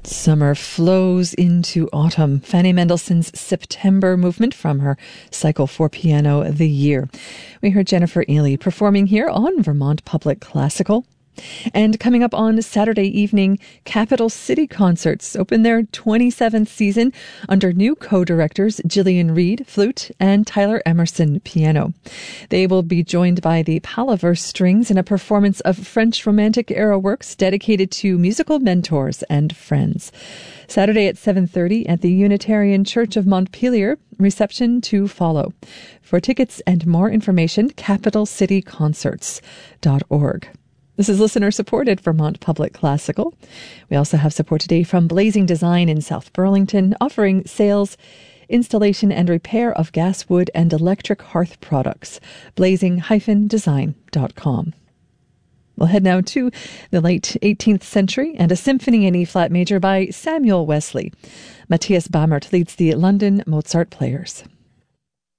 Summer flows into autumn. Fanny Mendelssohn's September movement from her Cycle for Piano The Year. We heard Jennifer Ealy performing here on Vermont Public Classical. And coming up on Saturday evening, Capital City Concerts open their 27th season under new co-directors Gillian Reed, flute, and Tyler Emerson, piano. They will be joined by the Palaverse Strings in a performance of French Romantic era works dedicated to musical mentors and friends. Saturday at 7:30 at the Unitarian Church of Montpelier, reception to follow. For tickets and more information, capitalcityconcerts.org. This is listener-supported Vermont Public Classical. We also have support today from Blazing Design in South Burlington, offering sales, installation, and repair of gas, wood, and electric hearth products. blazing-design.com. We'll head now to the late 18th century and a symphony in E-flat major by Samuel Wesley. Matthias Bamert leads the London Mozart Players.